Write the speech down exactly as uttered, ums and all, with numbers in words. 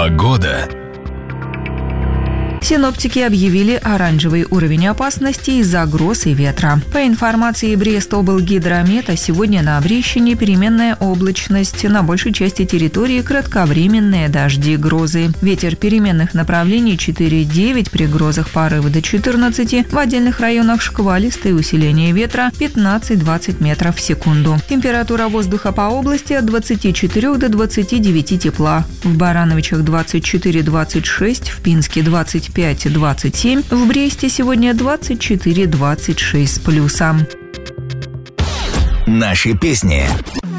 Погода. Синоптики объявили оранжевый уровень опасности из-за гроз и ветра. По информации Брестоблгидромета, сегодня на Брещине переменная облачность, на большей части территории кратковременные дожди, грозы. Ветер переменных направлений четыре-девять, при грозах порывы до четырнадцати, в отдельных районах шквалистое усиление ветра пятнадцать-двадцать метров в секунду. Температура воздуха по области от двадцати четырёх до двадцати девяти тепла. В Барановичах двадцать четыре-двадцать шесть, в Пинске двадцать пять-двадцать семь, в Бресте сегодня двадцать четыре-двадцать шесть с плюсом. Наши песни.